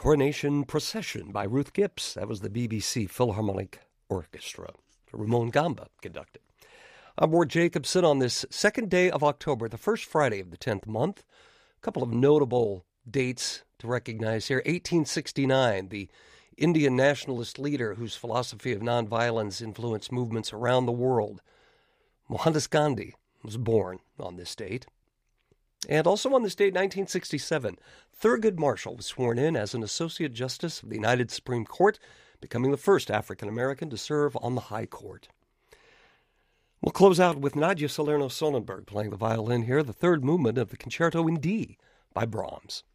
Coronation Procession by Ruth Gibbs. That was the BBC Philharmonic Orchestra. Ramon Gamba conducted. I'm Ward Jacobson on this second day of October, the first Friday of the 10th month. A couple of notable dates to recognize here. 1869, the Indian nationalist leader whose philosophy of nonviolence influenced movements around the world, Mohandas Gandhi, was born on this date. And also on this date, 1967, Thurgood Marshall was sworn in as an Associate Justice of the United Supreme Court, becoming the first African-American to serve on the High Court. We'll close out with Nadia Salerno-Sonnenberg playing the violin here, the third movement of the Concerto in D by Brahms.